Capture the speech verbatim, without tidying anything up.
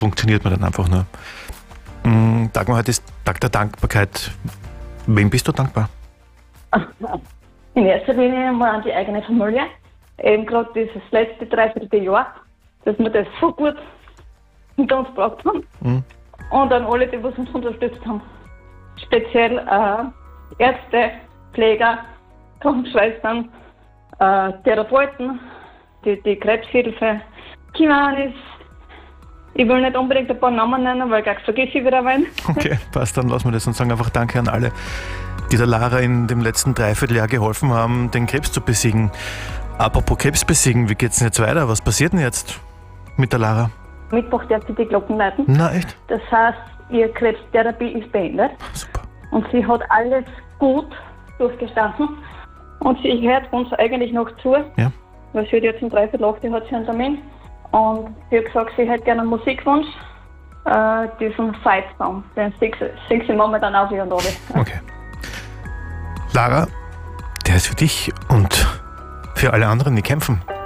funktioniert man dann einfach nur. Mhm, Dagmar, heute ist Tag der Dankbarkeit. Wem bist du dankbar? In erster Linie mal an die eigene Familie. Eben gerade dieses letzte Dreivierteljahr, dass wir das so gut hinter uns gebracht haben. Mhm. Und an alle, die was uns unterstützt haben. Speziell äh, Ärzte, Pfleger, Krankenschwestern, äh, Therapeuten, die, die Krebshilfe, Kiwanis. Ich will nicht unbedingt ein paar Namen nennen, weil gleich vergesse ich wieder einen. Okay, passt, dann lassen wir das und sagen einfach Danke an alle, die der Lara in dem letzten Dreivierteljahr geholfen haben, den Krebs zu besiegen. Apropos Krebs besiegen, wie geht's denn jetzt weiter? Was passiert denn jetzt mit der Lara? Mittwoch darf sie die Glocken läuten. Na echt? Das heißt, ihre Krebstherapie ist beendet. Super. Und sie hat alles gut durchgestanden. Und sie hört uns eigentlich noch zu. Ja. Weil sie hat jetzt um dreiviertel acht hat sie einen Termin. Und sie hat gesagt, sie hätte gerne einen Musikwunsch. Äh, diesen Fight Song. Den singt sie momentan auf ihr und alle. Okay. Lara, der ist für dich und für alle anderen, die kämpfen.